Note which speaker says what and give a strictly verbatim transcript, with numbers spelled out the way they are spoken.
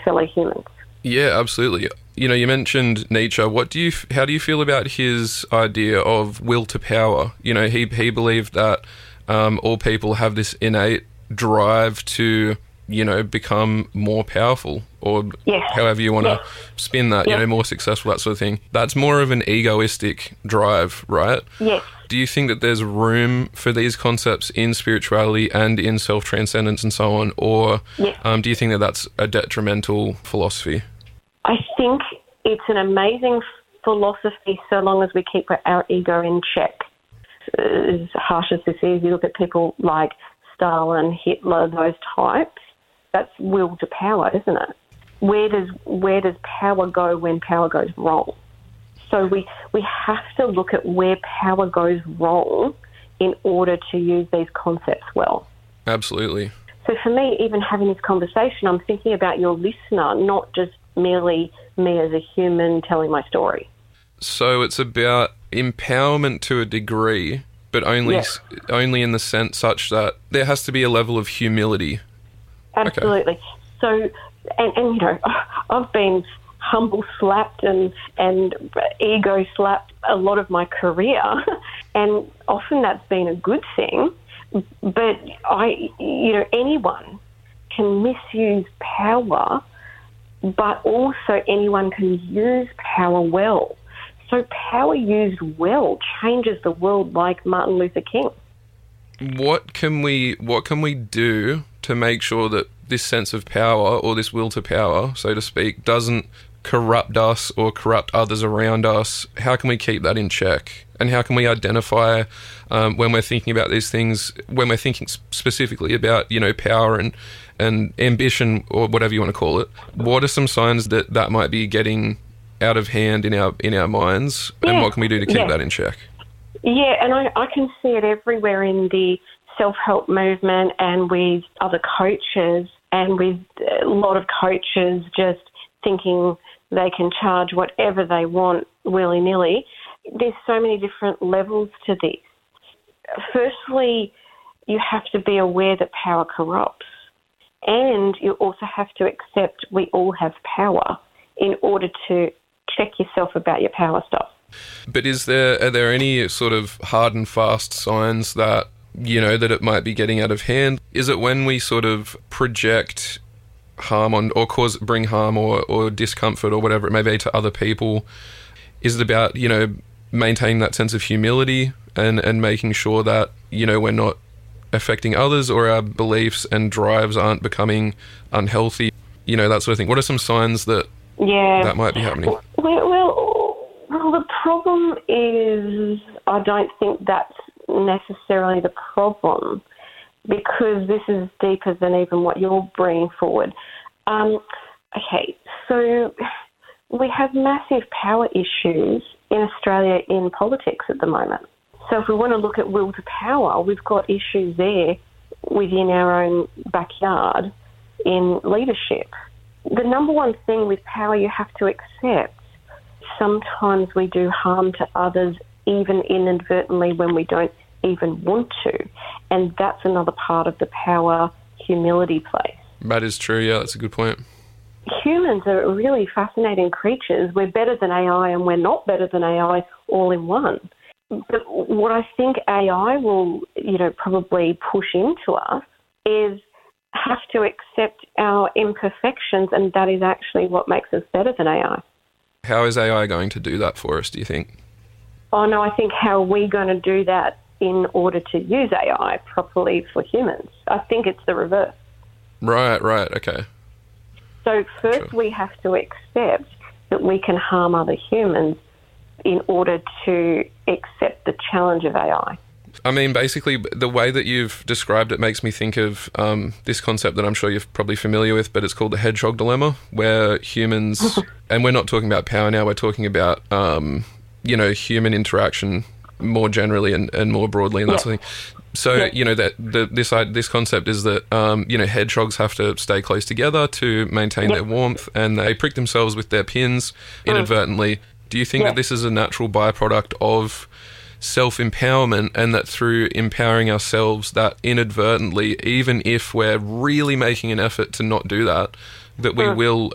Speaker 1: fellow humans.
Speaker 2: Yeah, absolutely. You know, you mentioned Nietzsche. What do you? How do you feel about his idea of will to power? You know, he he believed that um, all people have this innate drive to, you know, become more powerful, or
Speaker 1: yes.
Speaker 2: however you want to
Speaker 1: yes.
Speaker 2: spin that.
Speaker 1: Yes.
Speaker 2: You know, more successful, that sort of thing. That's more of an egoistic drive, right?
Speaker 1: Yes.
Speaker 2: Do you think that there's room for these concepts in spirituality and in self-transcendence and so on, or
Speaker 1: yes.
Speaker 2: um, do you think that that's a detrimental philosophy?
Speaker 1: I think it's an amazing philosophy so long as we keep our ego in check. As harsh as this is, you look at people like Stalin, Hitler, those types, that's will to power, isn't it? Where does where does power go when power goes wrong? So we, we have to look at where power goes wrong in order to use these concepts well.
Speaker 2: Absolutely.
Speaker 1: So for me, even having this conversation, I'm thinking about your listener, not just merely me as a human telling my story.
Speaker 2: So it's about empowerment to a degree, but only
Speaker 1: yes.
Speaker 2: only in the sense such that there has to be a level of humility.
Speaker 1: Absolutely.
Speaker 2: Okay.
Speaker 1: So, and, and you know, I've been humble slapped and, and ego slapped a lot of my career, and often that's been a good thing. But I, you know, anyone can misuse power, but also anyone can use power well. So power used well changes the world, like Martin Luther King.
Speaker 2: What can we what can we do to make sure that this sense of power, or this will to power, so to speak, doesn't corrupt us or corrupt others around us? How can we keep that in check? And how can we identify um, when we're thinking about these things, when we're thinking specifically about, you know, power and, and ambition, or whatever you want to call it, what are some signs that that might be getting out of hand in our in our minds,
Speaker 1: yeah.
Speaker 2: and what can we do to keep
Speaker 1: yeah.
Speaker 2: that in check?
Speaker 1: Yeah, and I, I can see it everywhere in the self-help movement and with other coaches, and with a lot of coaches just thinking they can charge whatever they want willy-nilly. There's so many different levels to this. Firstly, you have to be aware that power corrupts, and you also have to accept we all have power in order to check yourself about your power stuff.
Speaker 2: But is there are there any sort of hard and fast signs that, you know, that it might be getting out of hand? Is it when we sort of project harm on, or cause bring harm or, or discomfort or whatever it may be to other people? Is it about, you know, maintaining that sense of humility and, and making sure that, you know, we're not affecting others, or our beliefs and drives aren't becoming unhealthy, you know, that sort of thing? What are some signs that
Speaker 1: yeah.
Speaker 2: that might be happening?
Speaker 1: Well, well, well, the problem is I don't think that's necessarily the problem, because this is deeper than even what you're bringing forward. Um, okay, so we have massive power issues in Australia in politics at the moment. So if we want to look at will to power, we've got issues there within our own backyard in leadership. The number one thing with power you have to accept, sometimes we do harm to others, even inadvertently, when we don't even want to. And that's another part of the power humility place.
Speaker 2: That is true, yeah, that's a good point.
Speaker 1: Humans are really fascinating creatures. We're better than A I and we're not better than A I all in one. But what I think A I will, you know, probably push into us is have to accept our imperfections, and that is actually what makes us better than A I.
Speaker 2: How is A I going to do that for us, do you think?
Speaker 1: Oh, no, I think how are we going to do that in order to use A I properly for humans? I think it's the reverse.
Speaker 2: Right, right, okay.
Speaker 1: So first
Speaker 2: Sure.
Speaker 1: we have to accept that we can harm other humans in order to accept the challenge of A I.
Speaker 2: I mean, basically, the way that you've described it makes me think of um, this concept that I'm sure you're probably familiar with, but it's called the hedgehog dilemma, where humans, and we're not talking about power now, we're talking about, um, you know, human interaction more generally and, and more broadly and that
Speaker 1: Yeah.
Speaker 2: sort of thing. So,
Speaker 1: Yeah.
Speaker 2: you know, that the, this this concept is that, um, you know, hedgehogs have to stay close together to maintain
Speaker 1: Yeah.
Speaker 2: their warmth, and they prick themselves with their pins inadvertently. Do you think
Speaker 1: Yeah.
Speaker 2: that this is a natural byproduct of self-empowerment, and that through empowering ourselves, that inadvertently, even if we're really making an effort to not do that, that we
Speaker 1: Mm.
Speaker 2: will